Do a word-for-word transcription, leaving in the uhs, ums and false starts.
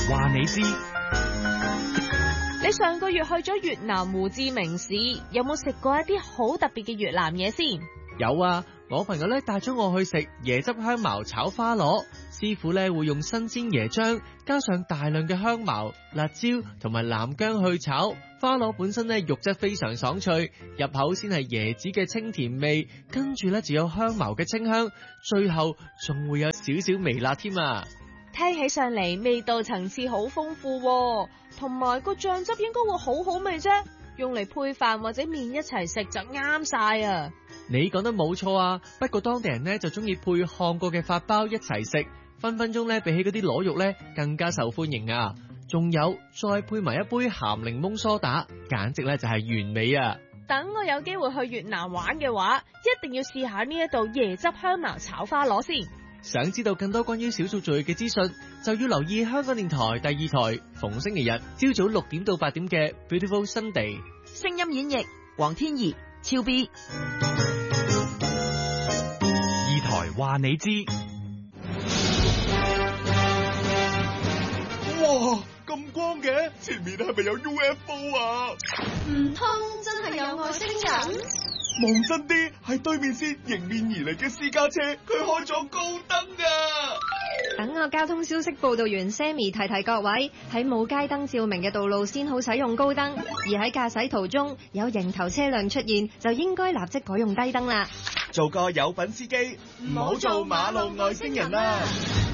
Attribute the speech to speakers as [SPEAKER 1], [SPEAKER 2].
[SPEAKER 1] 話你知。
[SPEAKER 2] 你上個月去咗越南胡志明市，有冇食過一啲好特別嘅越南嘢先？
[SPEAKER 3] 有啊，我朋友咧帶咗我去食椰汁香茅炒花螺，師傅咧會用新鮮椰漿加上大量嘅香茅、辣椒同埋南薑去炒。花螺本身咧肉質非常爽脆，入口先係椰子嘅清甜味，跟住咧就有香茅嘅清香，最後仲會有少少微辣添啊！
[SPEAKER 2] 聽起上嚟味道層次好豐富喎，同埋個醬汁應該會好好味啫，用嚟配飯或者麵一齊食就啱晒啊！
[SPEAKER 3] 你講得冇錯啊，不過當地人呢就中意配烘過嘅法包一齊食，分分鐘咧比起嗰啲螺肉咧更加受歡迎啊！仲有再配埋一杯鹹檸檬梳打，簡直咧就係完美啊！
[SPEAKER 2] 等我有機會去越南玩嘅話，一定要試下呢一道椰汁香茅炒花螺先。
[SPEAKER 3] 想知道更多關於少數族裔嘅資訊，就要留意香港電台第二台逢星期日朝早六點到八點嘅 Beautiful Sunday。
[SPEAKER 4] 聲音演繹黃天怡、超 B。
[SPEAKER 1] 二台話你知。
[SPEAKER 5] 哇！咁光嘅，前面係咪有 U F O 啊？
[SPEAKER 6] 唔通真係有外星人？
[SPEAKER 5] 望真啲，係對面線迎面而嚟嘅私家車，佢開咗高燈啊！
[SPEAKER 6] 等我交通消息報道員 Sammy 提提各位，喺冇街燈照明嘅道路先好使用高燈，而喺駕駛途中有迎頭車輛出現，就應該立即改用低燈啦。
[SPEAKER 5] 做個有品司機，唔好做馬路外星人啦！